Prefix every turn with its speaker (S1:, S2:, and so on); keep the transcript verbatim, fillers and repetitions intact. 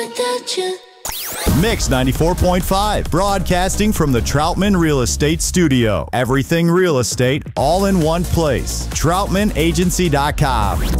S1: without you.
S2: Mix ninety-four point five, broadcasting from the Troutman Real Estate Studio. Everything real estate, all in one place. Troutman Agency dot com.